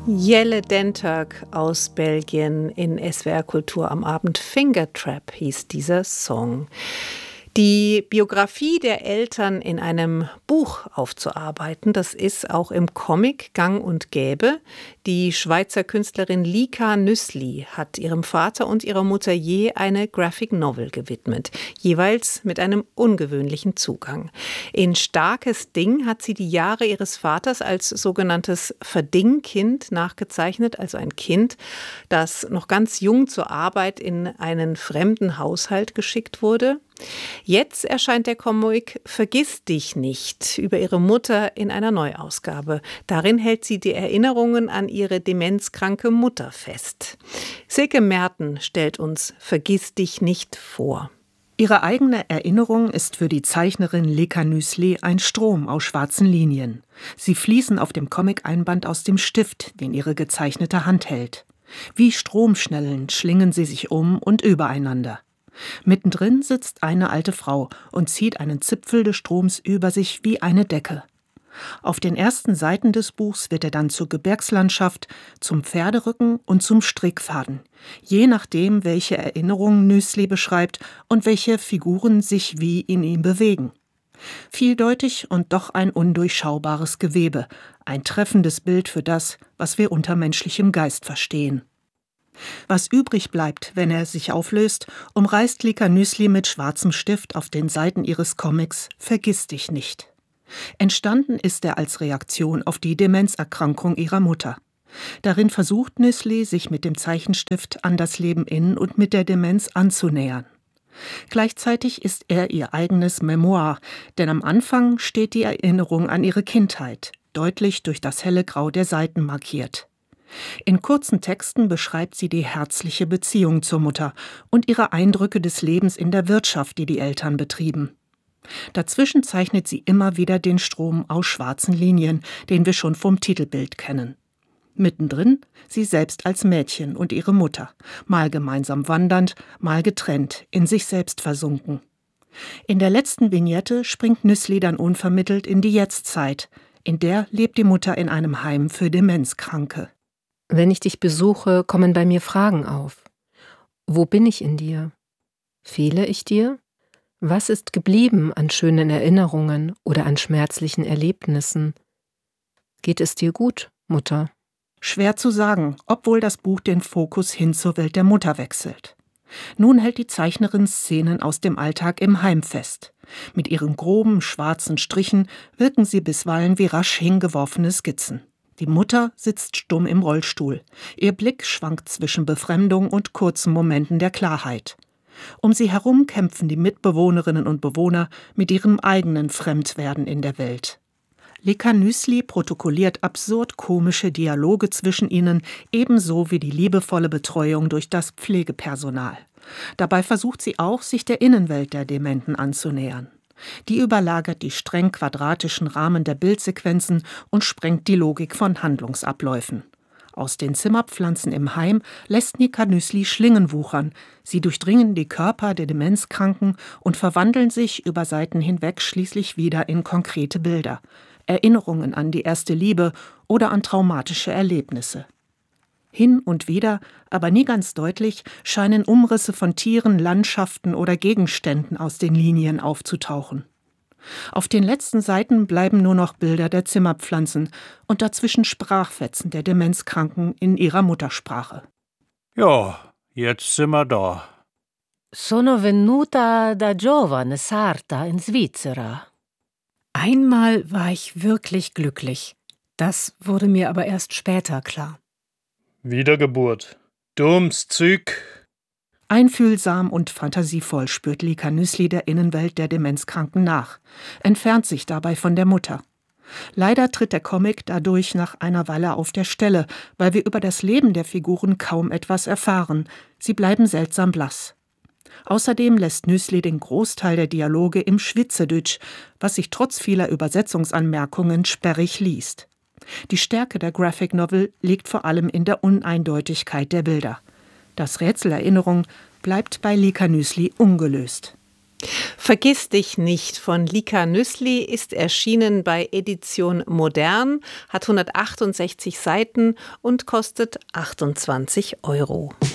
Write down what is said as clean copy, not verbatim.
Jelle Dentag aus Belgien in SWR Kultur am Abend. Fingertrap hieß dieser Song. Die Biografie der Eltern in einem Buch aufzuarbeiten, das ist auch im Comic gang und gäbe. Die Schweizer Künstlerin Lika Nüssli hat ihrem Vater und ihrer Mutter je eine Graphic Novel gewidmet, jeweils mit einem ungewöhnlichen Zugang. In Starkes Ding hat sie die Jahre ihres Vaters als sogenanntes Verdingkind nachgezeichnet, also ein Kind, das noch ganz jung zur Arbeit in einen fremden Haushalt geschickt wurde. Jetzt erscheint der Comic Vergiss dich nicht über ihre Mutter in einer Neuausgabe. Darin hält sie die Erinnerungen an ihre demenzkranke Mutter fest. Silke Merten stellt uns Vergiss dich nicht vor. Ihre eigene Erinnerung ist für die Zeichnerin Lika Nüssli ein Strom aus schwarzen Linien. Sie fließen auf dem Comic-Einband aus dem Stift, den ihre gezeichnete Hand hält. Wie Stromschnellen schlingen sie sich um und übereinander. Mittendrin sitzt eine alte Frau und zieht einen Zipfel des Stroms über sich wie eine Decke. Auf den ersten Seiten des Buchs wird er dann zur Gebirgslandschaft, zum Pferderücken und zum Strickfaden, je nachdem, welche Erinnerungen Nüssli beschreibt und welche Figuren sich wie in ihm bewegen. Vieldeutig und doch ein undurchschaubares Gewebe, ein treffendes Bild für das, was wir unter menschlichem Geist verstehen. Was übrig bleibt, wenn er sich auflöst, umreißt Lika Nüssli mit schwarzem Stift auf den Seiten ihres Comics Vergiss dich nicht. Entstanden ist er als Reaktion auf die Demenzerkrankung ihrer Mutter. Darin versucht Nüssli, sich mit dem Zeichenstift an das Leben in und mit der Demenz anzunähern. Gleichzeitig ist er ihr eigenes Memoir, denn am Anfang steht die Erinnerung an ihre Kindheit, deutlich durch das helle Grau der Seiten markiert. In kurzen Texten beschreibt sie die herzliche Beziehung zur Mutter und ihre Eindrücke des Lebens in der Wirtschaft, die die Eltern betrieben. Dazwischen zeichnet sie immer wieder den Strom aus schwarzen Linien, den wir schon vom Titelbild kennen. Mittendrin sie selbst als Mädchen und ihre Mutter, mal gemeinsam wandernd, mal getrennt, in sich selbst versunken. In der letzten Vignette springt Nüssli dann unvermittelt in die Jetztzeit. In der lebt die Mutter in einem Heim für Demenzkranke. Wenn ich dich besuche, kommen bei mir Fragen auf. Wo bin ich in dir? Fehle ich dir? Was ist geblieben an schönen Erinnerungen oder an schmerzlichen Erlebnissen? Geht es dir gut, Mutter? Schwer zu sagen, obwohl das Buch den Fokus hin zur Welt der Mutter wechselt. Nun hält die Zeichnerin Szenen aus dem Alltag im Heim fest. Mit ihren groben, schwarzen Strichen wirken sie bisweilen wie rasch hingeworfene Skizzen. Die Mutter sitzt stumm im Rollstuhl. Ihr Blick schwankt zwischen Befremdung und kurzen Momenten der Klarheit. Um sie herum kämpfen die Mitbewohnerinnen und Bewohner mit ihrem eigenen Fremdwerden in der Welt. Lika Nüssli protokolliert absurd komische Dialoge zwischen ihnen, ebenso wie die liebevolle Betreuung durch das Pflegepersonal. Dabei versucht sie auch, sich der Innenwelt der Dementen anzunähern. Die überlagert die streng quadratischen Rahmen der Bildsequenzen und sprengt die Logik von Handlungsabläufen. Aus den Zimmerpflanzen im Heim lässt Lika Nüssli Schlingen wuchern. Sie durchdringen die Körper der Demenzkranken und verwandeln sich über Seiten hinweg schließlich wieder in konkrete Bilder. Erinnerungen an die erste Liebe oder an traumatische Erlebnisse. Hin und wieder, aber nie ganz deutlich, scheinen Umrisse von Tieren, Landschaften oder Gegenständen aus den Linien aufzutauchen. Auf den letzten Seiten bleiben nur noch Bilder der Zimmerpflanzen und dazwischen Sprachfetzen der Demenzkranken in ihrer Muttersprache. Ja, jetzt sind wir da. Sono venuta da giovane sarta in Svizzera. Einmal war ich wirklich glücklich. Das wurde mir aber erst später klar. Wiedergeburt. Dummes Zeug. Einfühlsam und fantasievoll spürt Lika Nüssli der Innenwelt der Demenzkranken nach, entfernt sich dabei von der Mutter. Leider tritt der Comic dadurch nach einer Weile auf der Stelle, weil wir über das Leben der Figuren kaum etwas erfahren. Sie bleiben seltsam blass. Außerdem lässt Nüssli den Großteil der Dialoge im Schwyzerdütsch, was sich trotz vieler Übersetzungsanmerkungen sperrig liest. Die Stärke der Graphic Novel liegt vor allem in der Uneindeutigkeit der Bilder. Das Rätsel Erinnerung bleibt bei Lika Nüssli ungelöst. Vergiss dich nicht von Lika Nüssli ist erschienen bei Edition Modern, hat 168 Seiten und kostet 28 €.